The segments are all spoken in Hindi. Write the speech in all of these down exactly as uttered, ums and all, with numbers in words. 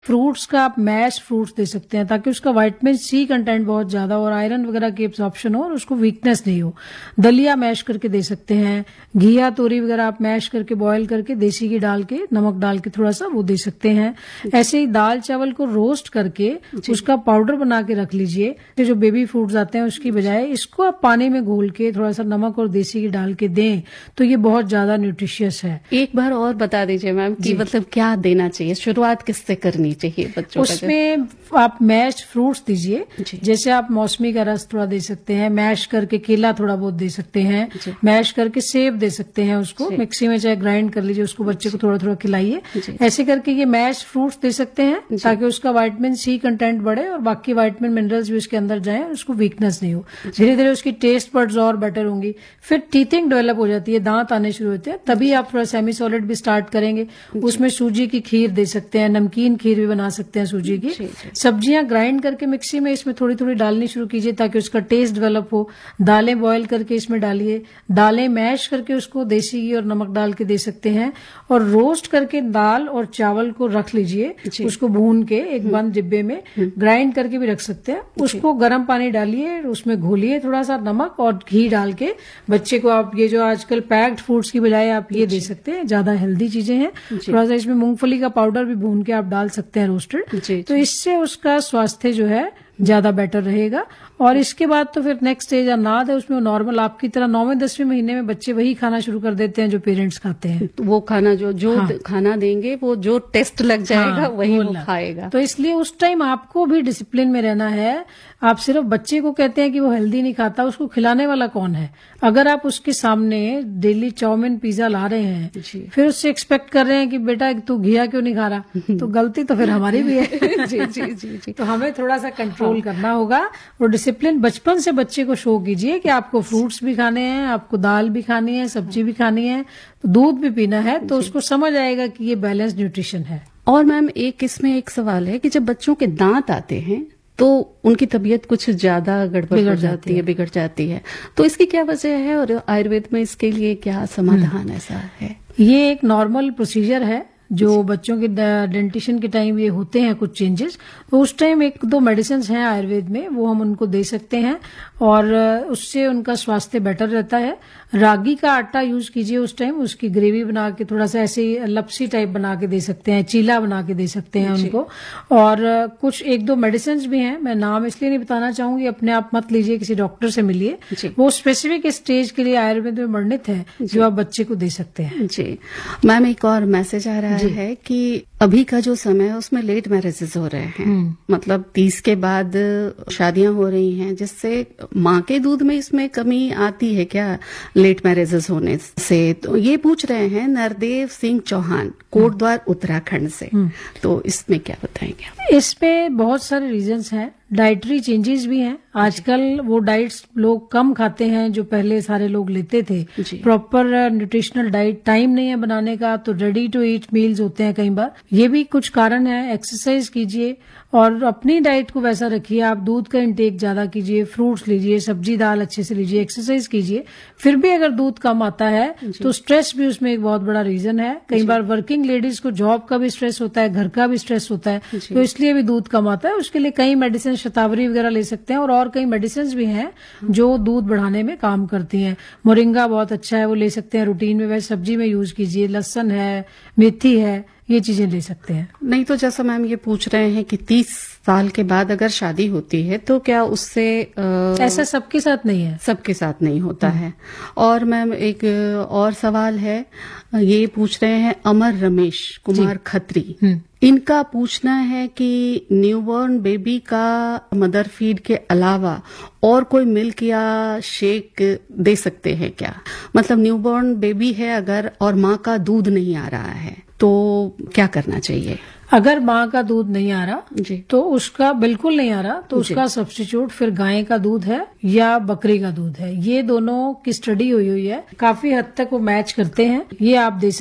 फ्रूट्स का आप मैश फ्रूट्स दे सकते हैं ताकि उसका विटामिन सी कंटेंट बहुत ज्यादा और आयरन वगैरह की एब्सॉर्प्शन हो और उसको वीकनेस नहीं हो। दलिया मैश करके दे सकते हैं, घिया तोरी वगैरह आप मैश करके बॉयल करके देसी घी डाल के नमक डाल के थोड़ा सा वो दे सकते हैं। ऐसे ही दाल चावल को रोस्ट करके उसका पाउडर बना के रख लीजिए। जो बेबी फूड्स आते हैं उसकी बजाय इसको आप पानी में घोल के थोड़ा सा नमक और देसी घी डाल के दें तो ये बहुत ज्यादा न्यूट्रिशियस है। एक बार और बता दीजिए मैम कि मतलब क्या देना चाहिए, शुरुआत किससे करनी चाहिए बच्चों? उसमें आप मैश फ्रूट्स दीजिए, जैसे आप मौसमी का रस थोड़ा दे सकते हैं, मैश करके केला थोड़ा बहुत दे सकते हैं, मैश करके सेब दे सकते हैं, उसको मिक्सी में चाहे ग्राइंड कर लीजिए, उसको बच्चे को थोड़ा थोड़ा खिलाइए। ऐसे करके ये मैश फ्रूट्स दे सकते हैं ताकि उसका विटामिन सी कंटेंट बढ़े और बाकी विटामिन मिनरल्स भी उसके अंदर जाए और उसको वीकनेस नहीं हो। धीरे धीरे उसकी टेस्ट बड्स और बेटर होंगी, फिर टीथिंग डेवलप हो जाती है, दांत आने शुरू होते हैं, तभी आप थोड़ा सेमी सॉलिड भी स्टार्ट करेंगे। उसमें सूजी की खीर दे सकते हैं, नमकीन खीर भी बना सकते हैं सूजी की। सब्जियां ग्राइंड करके मिक्सी में इसमें थोड़ी थोड़ी डालनी शुरू कीजिए ताकि उसका टेस्ट डेवलप हो। दालें बॉयल करके इसमें डालिए, दालें मैश करके उसको देसी घी और नमक डाल के दे सकते हैं और रोस्ट करके दाल और चावल को रख लीजिए, उसको भून के एक बंद डिब्बे में ग्राइंड करके भी रख सकते हैं। उसको गर्म पानी डालिए, उसमें घोलिए थोड़ा सा नमक और घी डाल के बच्चे को आप ये जो आजकल पैक्ड फूड्स की बजाय आप ये दे सकते हैं, ज्यादा हेल्दी चीजें हैं। थोड़ा सा इसमें मूंगफली का पाउडर भी भून के आप डाल सकते हैं रोस्टेड, तो इससे उसका स्वास्थ्य जो है ज्यादा बेटर रहेगा। और इसके बाद तो फिर नेक्स्ट स्टेज अनाद है, उसमें नॉर्मल आपकी तरह नौवें दसवें महीने में बच्चे वही खाना शुरू कर देते हैं जो पेरेंट्स खाते हैं। वो खाना जो जो हाँ। खाना देंगे वो जो टेस्ट लग जाएगा हाँ, वही वो खाएगा। तो इसलिए उस टाइम आपको भी डिसिप्लिन में रहना है। आप सिर्फ बच्चे को कहते हैं कि वो हेल्दी नहीं खाता, उसको खिलाने वाला कौन है? अगर आप उसके सामने डेली चाउमीन पिज्जा ला रहे हैं फिर उससे एक्सपेक्ट कर रहे हैं कि बेटा तू घिया क्यों नहीं खा रहा, तो गलती तो फिर हमारी भी है। जी जी जी जी तो हमें थोड़ा सा कंट्रोल हाँ। करना होगा और डिसिप्लिन बचपन से बच्चे को शो कीजिए कि आपको फ्रूट्स भी खाने हैं, आपको दाल भी खानी है, सब्जी भी खानी है, तो दूध भी पीना है, तो उसको समझ आएगा कि ये बैलेंस न्यूट्रिशन है। और मैम एक इसमें एक सवाल है कि जब बच्चों के दांत आते हैं तो उनकी तबीयत कुछ ज्यादा गड़बड़ हो जाती है, बिगड़ जाती है, तो इसकी क्या वजह है और आयुर्वेद में इसके लिए क्या समाधान ऐसा है? ये एक नॉर्मल प्रोसीजर है जो बच्चों के डेंटिशन के टाइम ये होते हैं कुछ चेंजेस, तो उस टाइम एक दो मेडिसिन हैं आयुर्वेद में, वो हम उनको दे सकते हैं और उससे उनका स्वास्थ्य बेटर रहता है। रागी का आटा यूज कीजिए उस टाइम, उसकी ग्रेवी बना के थोड़ा सा ऐसे लपसी टाइप बना के दे सकते हैं, चीला बना के दे सकते हैं उनको। और कुछ एक दो मेडिसिन भी हैं, मैं नाम इसलिए नहीं बताना चाहूंगी, अपने आप मत लीजिए, किसी डॉक्टर से मिलिए, वो स्पेसिफिक स्टेज के लिए आयुर्वेद में वर्णित है जो आप बच्चे को दे सकते हैं। जी मैम, एक और मैसेज आ रहा है कि अभी का जो समय है उसमें लेट मैरिजेस हो रहे हैं, मतलब तीस के बाद शादियां हो रही हैं, जिससे माँ के दूध में इसमें कमी आती है क्या लेट मैरिजेस होने से? तो ये पूछ रहे हैं नरदेव सिंह चौहान, कोटद्वार उत्तराखंड से, तो इसमें क्या बताएंगे? इसमें बहुत सारे रीजंस हैं, डाइटरी चेंजेस भी हैं। आजकल वो डाइट्स लोग कम खाते हैं जो पहले सारे लोग लेते थे। प्रॉपर न्यूट्रिशनल डाइट टाइम नहीं है बनाने का, तो रेडी टू ईट मील्स होते हैं कई बार, ये भी कुछ कारण है। एक्सरसाइज कीजिए और अपनी डाइट को वैसा रखिए, आप दूध का इंटेक ज्यादा कीजिए, फ्रूट्स लीजिए, सब्जी दाल अच्छे से लीजिए, एक्सरसाइज कीजिए। फिर भी अगर दूध कम आता है तो स्ट्रेस भी उसमें एक बहुत बड़ा रीजन है। कई बार वर्किंग लेडीज को जॉब का भी स्ट्रेस होता है, घर का भी स्ट्रेस होता है, तो इसलिए भी दूध कम आता है। उसके लिए कई मेडिसिन, शतावरी वगैरह ले सकते हैं और और कई मेडिसिन भी हैं जो दूध बढ़ाने में काम करती हैं। मोरिंगा बहुत अच्छा है, वो ले सकते हैं रूटीन में, वैसे सब्जी में यूज कीजिए, लहसुन है, मेथी है, ये चीजें ले सकते हैं। नहीं तो जैसा मैम ये पूछ रहे हैं कि तीस साल के बाद अगर शादी होती है तो क्या उससे आ... ऐसा सबके साथ नहीं है, सबके साथ नहीं होता है। और मैम एक और सवाल है, ये पूछ रहे हैं अमर रमेश कुमार खत्री, इनका पूछना है कि न्यूबॉर्न बेबी का मदर फीड के अलावा और कोई मिल्क या शेक दे सकते हैं क्या? मतलब न्यूबॉर्न बेबी है अगर और माँ का दूध नहीं आ रहा है तो क्या करना चाहिए? अगर माँ का दूध नहीं आ रहा जी, तो उसका बिल्कुल नहीं आ रहा तो उसका सब्स्टिट्यूट फिर गाय का दूध है या बकरी का दूध है। ये दोनों की स्टडी हुई हुई है, काफी हद तक वो मैच करते हैं, ये आप दे सकते हैं।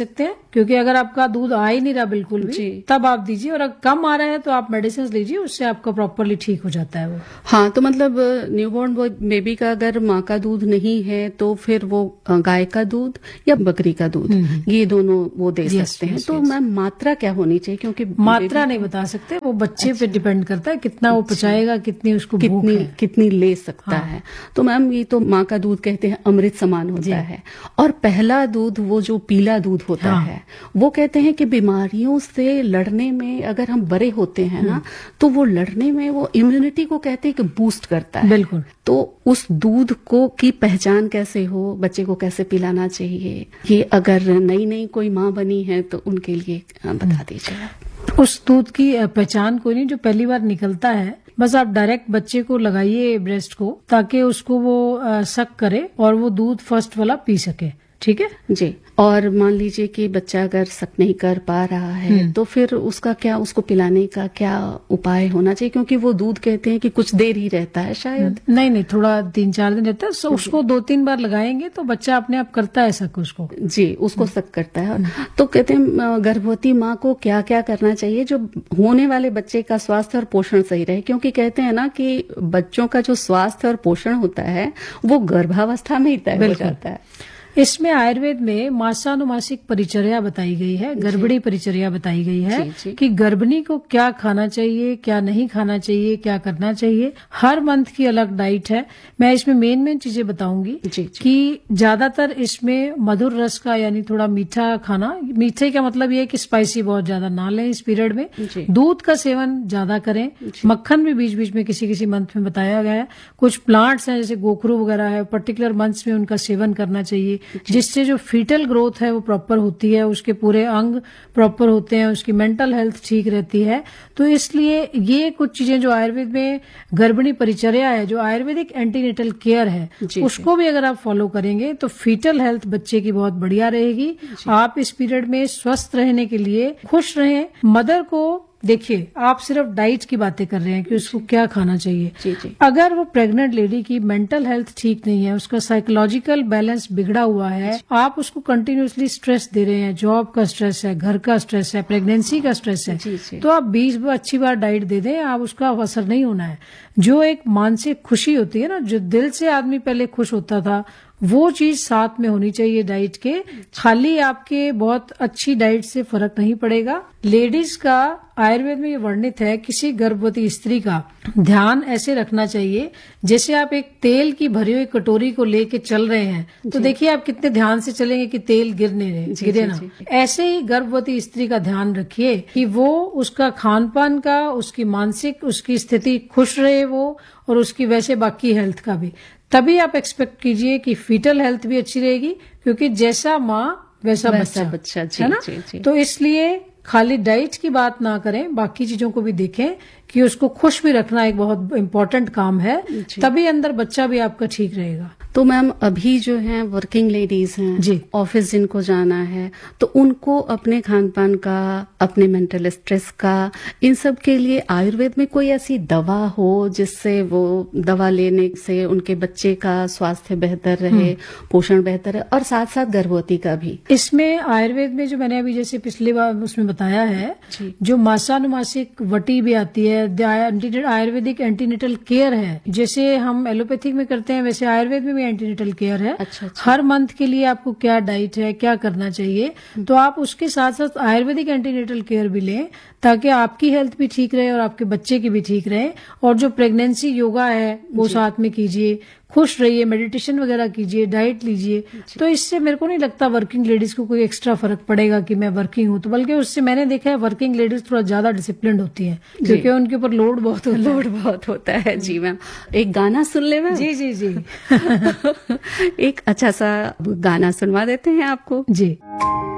क्योंकि अगर आपका दूध आ ही नहीं रहा बिल्कुल भी तब आप दीजिए, और अगर कम आ रहा है तो आप मेडिसिन लीजिए, उससे आपका प्रॉपरली ठीक हो जाता है वो। हाँ, तो मतलब न्यूबॉर्न बेबी का अगर माँ का दूध नहीं है तो फिर वो गाय का दूध या बकरी का दूध, ये दोनों वो दे yes, सकते हैं। yes, तो yes. मैम मात्रा क्या होनी चाहिए? क्योंकि मात्रा नहीं बता सकते, वो बच्चे अच्छा, पे डिपेंड करता है कितना वो पचाएगा, कितनी उसको कितनी कितनी ले सकता हाँ. है। तो मैम ये तो माँ का दूध कहते हैं अमृत समान होता है, और पहला दूध वो जो पीला दूध होता हाँ. है, वो कहते हैं कि बीमारियों से लड़ने में अगर हम बड़े होते हैं ना, तो वो लड़ने में वो इम्यूनिटी को कहते हैं कि बूस्ट करता है। बिल्कुल। तो उस दूध को की पहचान कैसे हो, बच्चे को कैसे पिलाना चाहिए, ये अगर नई नई कोई माँ बनी है तो उनके लिए बता दीजिए। उस दूध की पहचान कोई नहीं, जो पहली बार निकलता है बस आप डायरेक्ट बच्चे को लगाइए ब्रेस्ट को, ताकि उसको वो सक करे और वो दूध फर्स्ट वाला पी सके। ठीक है जी। और मान लीजिए कि बच्चा अगर सक नहीं कर पा रहा है तो फिर उसका क्या, उसको पिलाने का क्या उपाय होना चाहिए? क्योंकि वो दूध कहते हैं कि कुछ देर ही रहता है शायद। नहीं नहीं, थोड़ा तीन चार दिन रहता है, so उसको दो तीन बार लगाएंगे तो बच्चा अपने आप करता है सक, उसको जी उसको सक करता है। तो कहते हैं गर्भवती माँ को क्या क्या करना चाहिए जो होने वाले बच्चे का स्वास्थ्य और पोषण सही रहे? क्योंकि कहते हैं ना कि बच्चों का जो स्वास्थ्य और पोषण होता है वो गर्भावस्था में ही तय हो जाता है। इसमें आयुर्वेद में मासानुमासिक परिचर्या बताई गई है, गर्भिणी परिचर्या बताई गई है जी, जी। कि गर्भिणी को क्या खाना चाहिए, क्या नहीं खाना चाहिए, क्या करना चाहिए। हर मंथ की अलग डाइट है। मैं इसमें मेन मेन चीजें बताऊंगी कि ज्यादातर इसमें मधुर रस का, यानी थोड़ा मीठा खाना। मीठे का मतलब ये है कि स्पाइसी बहुत ज्यादा ना लें इस पीरियड में। दूध का सेवन ज्यादा करें। मक्खन भी बीच बीच में किसी किसी मंथ में बताया गया है। कुछ प्लांट्स हैं जैसे गोखरू वगैरह है, पर्टिकुलर मंथ्स में उनका सेवन करना चाहिए, जिससे जो फीटल ग्रोथ है वो प्रॉपर होती है, उसके पूरे अंग प्रॉपर होते हैं, उसकी मेंटल हेल्थ ठीक रहती है। तो इसलिए ये कुछ चीजें जो आयुर्वेद में गर्भिणी परिचर्या है, जो आयुर्वेदिक एंटीनेटल केयर है, उसको भी अगर आप फॉलो करेंगे तो फीटल हेल्थ बच्चे की बहुत बढ़िया रहेगी। आप इस पीरियड में स्वस्थ रहने के लिए खुश रहें। मदर को देखिए, आप सिर्फ डाइट की बातें कर रहे हैं कि उसको क्या खाना चाहिए। जी जी। अगर वो प्रेग्नेंट लेडी की मेंटल हेल्थ ठीक नहीं है, उसका साइकोलॉजिकल बैलेंस बिगड़ा हुआ है, आप उसको कंटिन्यूअसली स्ट्रेस दे रहे हैं, जॉब का स्ट्रेस है, घर का स्ट्रेस है, प्रेगनेंसी का स्ट्रेस है, जी जी। तो आप बीस बार अच्छी बार डाइट दे दें, आप उसका असर नहीं होना है। जो एक मानसिक खुशी होती है ना, जो दिल से आदमी पहले खुश होता था, वो चीज साथ में होनी चाहिए डाइट के। खाली आपके बहुत अच्छी डाइट से फर्क नहीं पड़ेगा। लेडीज का आयुर्वेद में ये वर्णित है, किसी गर्भवती स्त्री का ध्यान ऐसे रखना चाहिए जैसे आप एक तेल की भरी हुई कटोरी को लेके चल रहे हैं, तो देखिए आप कितने ध्यान से चलेंगे कि तेल गिरने गिरे ना। ऐसे ही गर्भवती स्त्री का ध्यान रखिए कि वो उसका खान पान का, उसकी मानसिक उसकी स्थिति खुश रहे वो, और उसकी वैसे बाकी हेल्थ का भी। तभी आप एक्सपेक्ट कीजिए कि फीटल हेल्थ भी अच्छी रहेगी, क्योंकि जैसा माँ वैसा, वैसा बच्चा, बच्चा जी, है ना जी, जी। तो इसलिए खाली डाइट की बात ना करें, बाकी चीजों को भी देखें कि उसको खुश भी रखना एक बहुत इम्पोर्टेंट काम है, तभी अंदर बच्चा भी आपका ठीक रहेगा। तो मैम अभी जो है वर्किंग लेडीज हैं जी, ऑफिस जिनको जाना है, तो उनको अपने खान पान का, अपने मेंटल स्ट्रेस का, इन सब के लिए आयुर्वेद में कोई ऐसी दवा हो जिससे वो दवा लेने से उनके बच्चे का स्वास्थ्य बेहतर रहे, पोषण बेहतर है, और साथ साथ गर्भवती का भी? इसमें आयुर्वेद में जो मैंने अभी जैसे पिछली बार उसमें बताया है, जो मासानुमासिक वटी भी आती है, आयुर्वेदिक एंटीनेटल केयर है, जैसे हम एलोपैथिक में करते हैं वैसे आयुर्वेद में एंटीनेटल केयर है। अच्छा, अच्छा। हर मंथ के लिए आपको क्या डाइट है, क्या करना चाहिए, तो आप उसके साथ साथ आयुर्वेदिक एंटीनेटल केयर भी लें, ताकि आपकी हेल्थ भी ठीक रहे और आपके बच्चे की भी ठीक रहे। और जो प्रेगनेंसी योगा है वो साथ में कीजिए, खुश रहिए, मेडिटेशन वगैरह कीजिए, डाइट लीजिए। तो इससे मेरे को नहीं लगता वर्किंग लेडीज को कोई एक्स्ट्रा फर्क पड़ेगा कि मैं वर्किंग हूँ, तो बल्कि उससे मैंने देखा है वर्किंग लेडीज थोड़ा ज्यादा डिसिप्लिन होती हैं, क्योंकि उनके ऊपर लोड बहुत होता लोड बहुत होता है। जी मैम, एक गाना सुन ले मैम। जी जी जी एक अच्छा सा गाना सुनवा देते हैं आपको। जी।